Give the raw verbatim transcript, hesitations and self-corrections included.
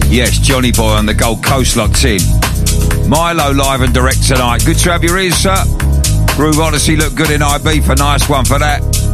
Yes, Johnny Boy on the Gold Coast locked in. Milo live and direct tonight. Good to have your ears, sir. Groove Odyssey look good in I B for nice one for that.